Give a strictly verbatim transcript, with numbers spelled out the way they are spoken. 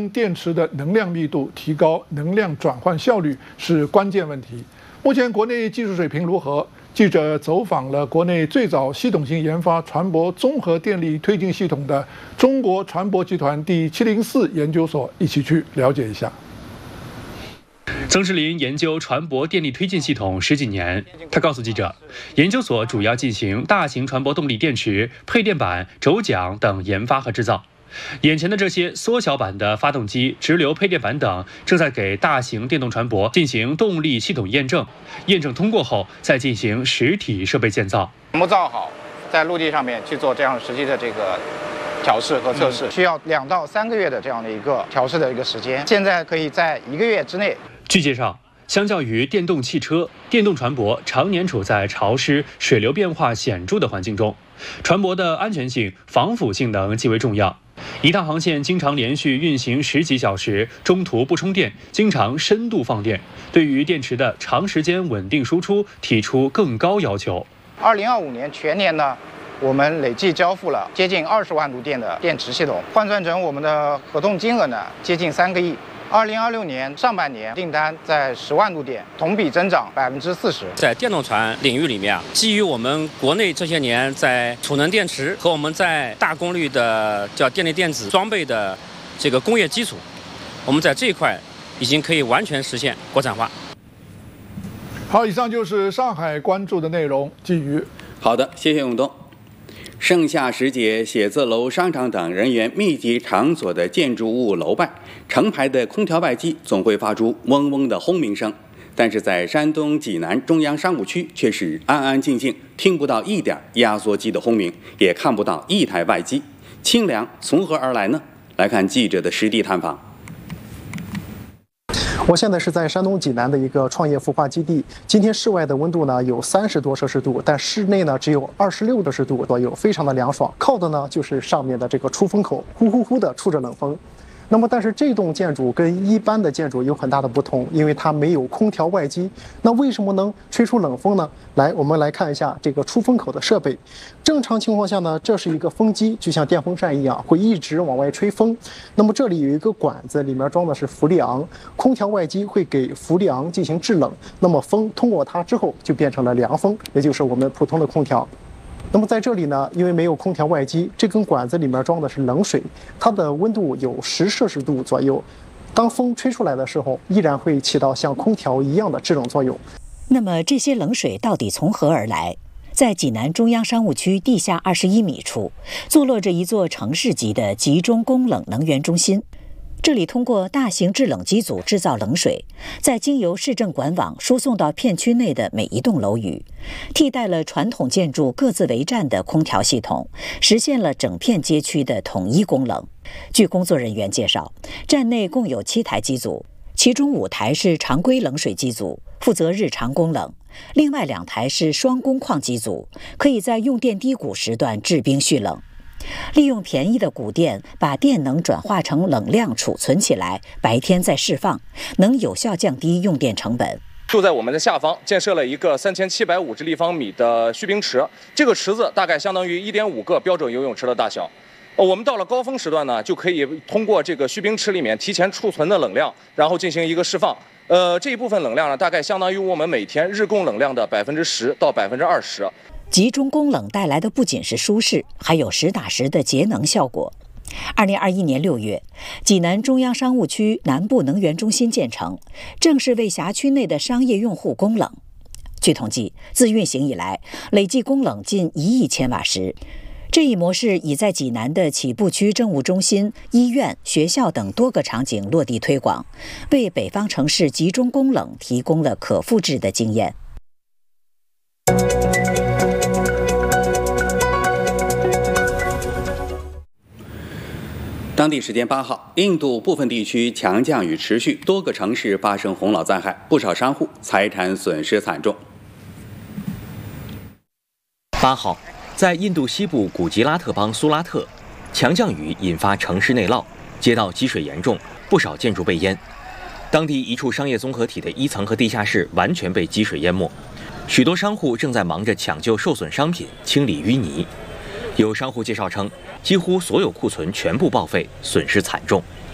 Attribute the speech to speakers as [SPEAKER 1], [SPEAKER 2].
[SPEAKER 1] 电池的能量密度，提高能量转换效率是关键问题。目前国内技术水平如何？记者走访了国内最早系统性研发船舶综合电力推进系统的中国船舶集团第七零四研究所，一起去了解一下。
[SPEAKER 2] 曾世林研究船舶电力推进系统十几年，他告诉记者，研究所主要进行大型船舶动力电池、配电板、轴桨等研发和制造。眼前的这些缩小版的发动机、直流配电板等，正在给大型电动船舶进行动力系统验证，验证通过后再进行实体设备建造。
[SPEAKER 3] 全部造好，在陆地上面去做这样实际的这个调试和测试，需要两到三个月的这样的一个调试的一个时间，现在可以在一个月之内。
[SPEAKER 2] 据介绍，相较于电动汽车，电动船舶常年处在潮湿、水流变化显著的环境中，船舶的安全性、防腐性能极为重要。一趟航线经常连续运行十几小时，中途不充电，经常深度放电，对于电池的长时间稳定输出提出更高要求。
[SPEAKER 3] 二零二五年全年呢，我们累计交付了接近二十万度电的电池系统，换算成我们的合同金额呢，接近三个亿。二零二六年上半年订单在十万度电，同比增长百分之四十。
[SPEAKER 4] 在电动船领域里面啊，基于我们国内这些年在储能电池和我们在大功率的叫电力电子装备的这个工业基础，我们在这一块已经可以完全实现国产化。
[SPEAKER 1] 好，以上就是上海关注的内容。基于
[SPEAKER 5] 好的，谢谢永东。盛夏时节，写字楼、商场等人员密集场所的建筑物楼外，成排的空调外机总会发出嗡嗡的轰鸣声。但是在山东济南中央商务区却是安安静静，听不到一点压缩机的轰鸣，也看不到一台外机。清凉从何而来呢？来看记者的实地探访。
[SPEAKER 6] 我现在是在山东济南的一个创业孵化基地。今天室外的温度呢有三十多摄氏度，但室内呢只有二十六摄氏度左右，非常的凉爽。靠的呢就是上面的这个出风口，呼呼呼的出着冷风。那么，但是这栋建筑跟一般的建筑有很大的不同，因为它没有空调外机。那为什么能吹出冷风呢？来，我们来看一下这个出风口的设备。正常情况下呢，这是一个风机，就像电风扇一样，会一直往外吹风。那么这里有一个管子，里面装的是氟利昂，空调外机会给氟利昂进行制冷，那么风通过它之后就变成了凉风，也就是我们普通的空调。那么在这里呢，因为没有空调外机，这根管子里面装的是冷水，它的温度有十摄氏度左右。当风吹出来的时候，依然会起到像空调一样的制冷作用。
[SPEAKER 7] 那么这些冷水到底从何而来？在济南中央商务区地下二十一米处，坐落着一座城市级的集中供冷能源中心。这里通过大型制冷机组制造冷水，再经由市政管网输送到片区内的每一栋楼宇，替代了传统建筑各自为战的空调系统，实现了整片街区的统一供冷。据工作人员介绍，站内共有七台机组，其中五台是常规冷水机组，负责日常供冷；另外两台是双工况机组，可以在用电低谷时段制冰蓄冷。利用便宜的谷电，把电能转化成冷量储存起来，白天再释放，能有效降低用电成本。
[SPEAKER 8] 就在我们的下方建设了一个三千七百五十立方米的蓄冰池，这个池子大概相当于一点五个标准游泳池的大小。我们到了高峰时段呢，就可以通过这个蓄冰池里面提前储存的冷量，然后进行一个释放。呃，这一部分冷量呢，大概相当于我们每天日供冷量的百分之十到百分之二十。
[SPEAKER 7] 集中供冷带来的不仅是舒适，还有实打实的节能效果。二零二一年六月，济南中央商务区南部能源中心建成，正式为辖区内的商业用户供冷。据统计，自运行以来，累计供冷近一亿千瓦时。这一模式已在济南的起步区政务中心、医院、学校等多个场景落地推广，为北方城市集中供冷提供了可复制的经验。
[SPEAKER 5] 当地时间八号，印度部分地区强降雨持续，多个城市发生洪涝灾害，不少商户财产损失惨重。
[SPEAKER 9] 八号，在印度西部古吉拉特邦苏拉特，强降雨引发城市内涝，街道积水严重，不少建筑被淹。当地一处商业综合体的一层和地下室完全被积水淹没，许多商户正在忙着抢救受损商品、清理淤泥。有商户介绍称，几乎所有库存全部报废，损失惨重。